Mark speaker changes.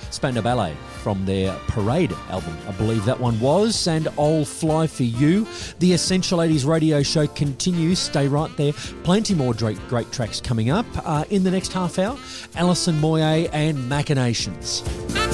Speaker 1: Spandau Ballet from their Parade album, I believe that one was, and I'll Fly For You. The Essential 80s radio show continues. Stay right there. Plenty more great tracks coming up in the next half hour. Alison Moyet and Machinations.